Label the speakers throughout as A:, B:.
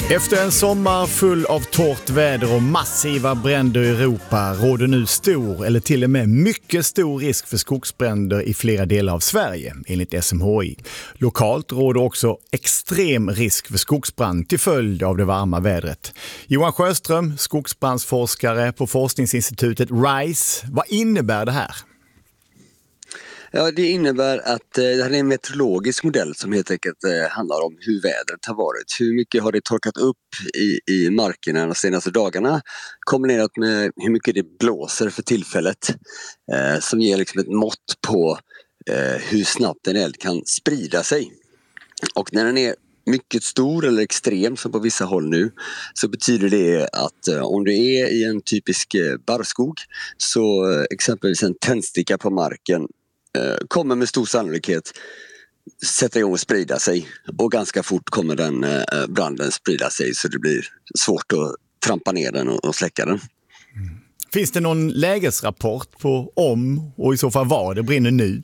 A: Efter en sommar full av torrt väder och massiva bränder i Europa råder nu stor eller till och med mycket stor risk för skogsbränder i flera delar av Sverige, enligt SMHI. Lokalt råder också extrem risk för skogsbrand till följd av det varma vädret. Johan Sjöström, skogsbrandsforskare på forskningsinstitutet RISE. Vad innebär det här?
B: Ja, det innebär att det här är en meteorologisk modell som helt enkelt handlar om hur vädret har varit. Hur mycket har det torkat upp i markerna de senaste dagarna kombinerat med hur mycket det blåser för tillfället som ger liksom ett mått på hur snabbt en eld kan sprida sig. Och när den är mycket stor eller extrem som på vissa håll nu, så betyder det att om du är i en typisk barrskog, så exempelvis en tändsticka på marken kommer med stor sannolikhet sätta igång och sprida sig, och ganska fort kommer den branden sprida sig så det blir svårt att trampa ner den och släcka den.
A: Finns det någon lägesrapport på om och i så fall var det brinner nu?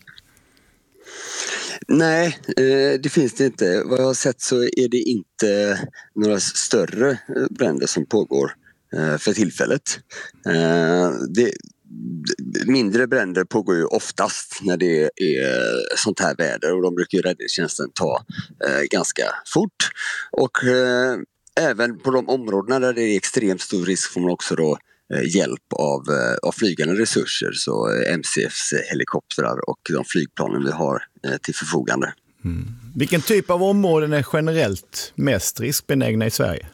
B: Nej, det finns det inte. Vad jag har sett så är det inte några större bränder som pågår för tillfället. Mindre bränder pågår ju oftast när det är sånt här väder, och de brukar ju räddningstjänsten ta ganska fort. Och även på de områdena där det är extremt stor risk får man också då hjälp av flygande resurser, så MCFs helikoptrar och de flygplanen vi har till förfogande.
A: Vilken typ av områden är generellt mest riskbenägna i Sverige?